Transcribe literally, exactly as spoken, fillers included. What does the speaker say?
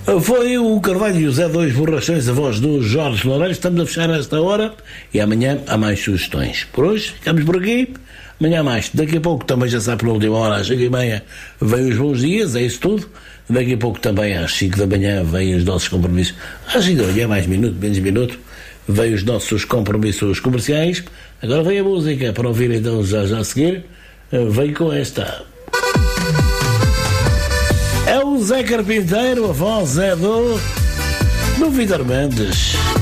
Foi o Carvalho e o Zé, dois borrachões, a voz do Jorge Loureiro. Estamos a fechar esta hora e amanhã há mais sugestões. Por hoje, ficamos por aqui. Amanhã há mais. Daqui a pouco, também já sabe, pela última hora, às cinco e meia, vem os bons dias, é isso tudo. Daqui a pouco também, às cinco da manhã, vêm os nossos compromissos. Às cinco da manhã, mais minuto, menos minuto, vêm os nossos compromissos comerciais. Agora vem a música para ouvir, então, já, já a seguir. Vem com esta. É o Zé Carpinteiro, a voz é do, do Vítor Mendes.